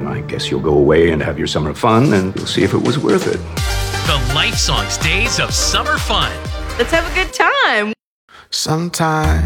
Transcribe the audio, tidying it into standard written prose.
I guess you'll go away and have your summer fun, and you'll see if it was worth it. The Life Songs Days of Summer Fun. Let's have a good time. Sometimes